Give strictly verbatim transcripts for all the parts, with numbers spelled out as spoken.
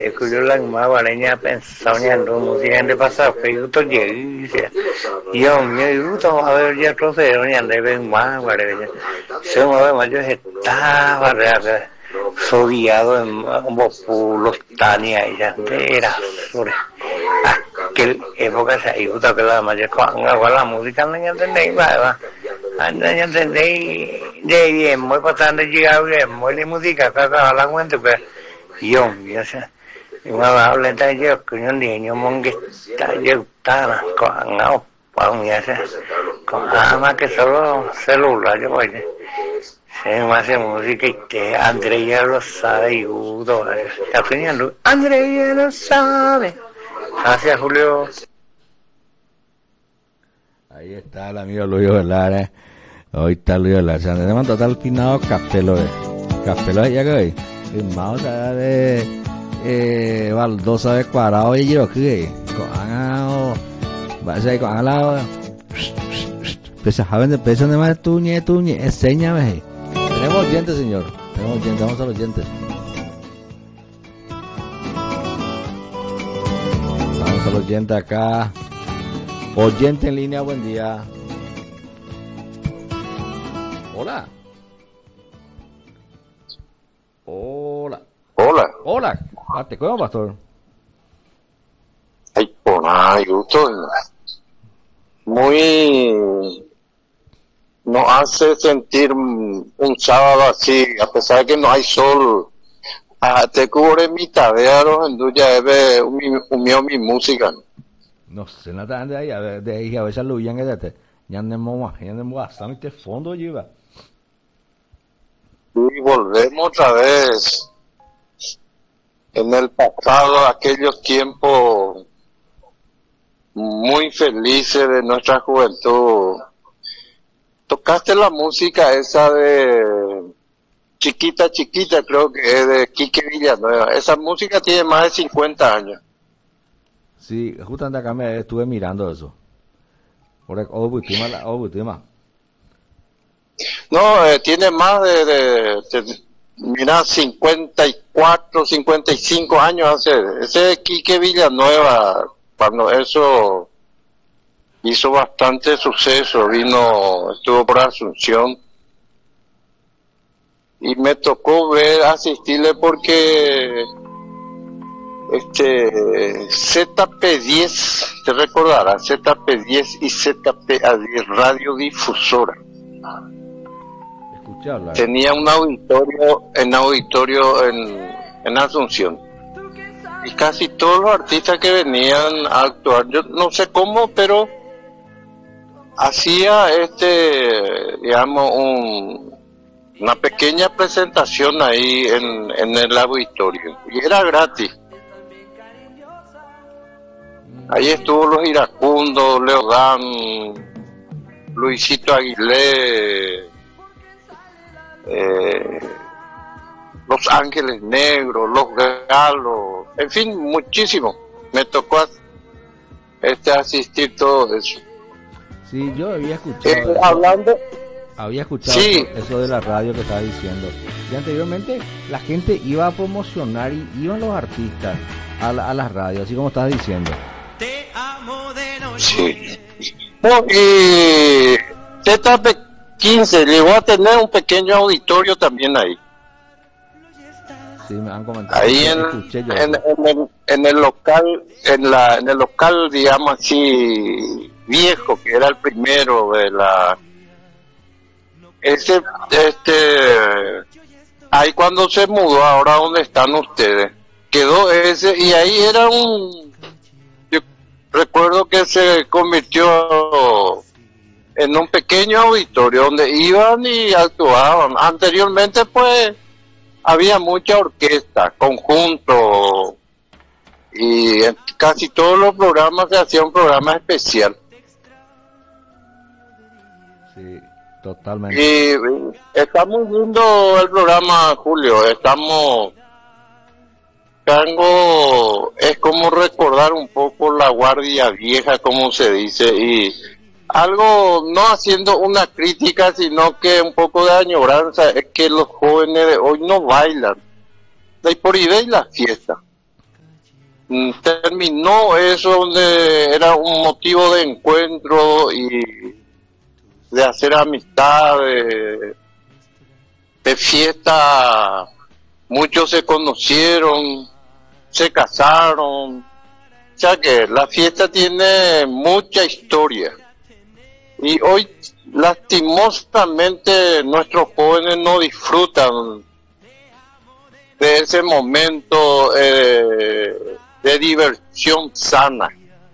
Escucho más guaraña pensando música en el pasado, pero yo dice, yo me gusta a ver ya trocero ni ande ven más guaraña. Se me va mayor estaba real, soviado en los Tania y ya era sobre aquel época se gusta que la mayor con la música no entendéis va. No entendéis de bien, muy pasando llegado bien, muy de música, acá la cuenta pero yo, yo sé. Mà bảo lên tay chứ cứ đi nhiều mong cái tại chứ ta là có ngáo bao nhiêu thế có à mà cái solo celular yo voy se me hace música que Andrea lo sabe y Udo está finando Andrea lo sabe gracias Julio. Ahí está el amigo Luis Velar, eh. Hoy está Luis Velar se han mandado tal pinado Capelo eh. Capelo ya que hoy firmado de eh baldosa de cuadrado y yo que con va a ser con la pesa saben de peso de más tu nie tu nie enséñame tenemos dientes señor tenemos dientes vamos a los dientes vamos a los dientes acá oyente en línea buen día hola hola hola hola ah, te cuento pastor ay por nada gusto muy nos hace sentir un sábado así a pesar de que no hay sol ah, te cubre mi tablero en duya eve unió mi música no sé nada de ahí a ver de ahí a veces lo bien es de ya andemos más ya andemos bastante fondo lleva y volvemos otra vez en el pasado, aquellos tiempos muy felices de nuestra juventud. Tocaste la música esa de Chiquita Chiquita, creo que es de Quique Villanueva. Esa música tiene más de cincuenta años. Sí, justamente acá me estuve mirando eso. Por última, la última. No, eh, tiene más de, de, de mira, cincuenta y cuatro, cincuenta y cinco años hace, ese es Quique Villanueva, cuando eso hizo bastante suceso, vino, estuvo por Asunción, y me tocó ver, asistirle porque, este, Z P diez, te recordarás, Z P diez y Z P A diez, radiodifusora. Tenía un auditorio en auditorio en, en Asunción y casi todos los artistas que venían a actuar, yo no sé cómo, pero hacía este, digamos, un, una pequeña presentación ahí en, en el auditorio y era gratis. Ahí estuvo los iracundos, Leodán, Luisito Aguilé, Eh, Los Ángeles Negros, Los Galos, en fin, muchísimo. Me tocó este asistir todo eso. Sí, yo había escuchado. Eh, hablando. Había escuchado sí. eso, eso de la radio que estaba diciendo. Y anteriormente la gente iba a promocionar y iban los artistas a, la, a las radios, así como estabas diciendo. Te amo de noche. Sí. No, y Z P quince llegó a tener un pequeño auditorio también ahí. Sí, me han comentado. Ahí en, en, en, el, en el local, en la, en el local, digamos así, viejo, que era el primero de la, ese, este, ahí cuando se mudó, ahora donde están ustedes, quedó ese, y ahí era un, yo recuerdo que se convirtió en un pequeño auditorio donde iban y actuaban. Anteriormente pues había mucha orquesta, conjunto, y en casi todos los programas se hacía un programa especial. Sí, totalmente. Y estamos viendo el programa, Julio, estamos, Tango es como recordar un poco la guardia vieja, como se dice, y algo, no haciendo una crítica, sino que un poco de añoranza, es que los jóvenes de hoy no bailan. De por ahí veis la fiesta. mm, terminó eso donde era un motivo de encuentro y de hacer amistad, de, de fiesta. Muchos se conocieron, se casaron. O sea que la fiesta tiene mucha historia. Y hoy, lastimosamente, nuestros jóvenes no disfrutan de ese momento eh, de diversión sana.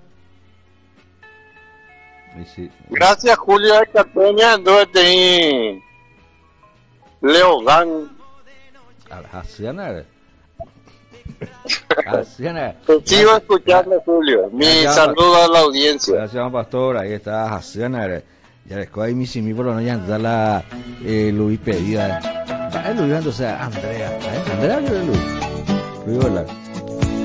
Sí. Gracias, Julio de Catoña, entonces Leogan. Hasianar. Hasianar. Te sigo escuchando, Julio. Mi Gracias, saludo a la audiencia. Gracias, pastor. Ahí está Hasianar. Ya después ahí mi simi por no ya da la eh, Luis pedida. Ya Luis, o sea, Andrea. ¿Eh? Andrea, Luis. Luis, hola.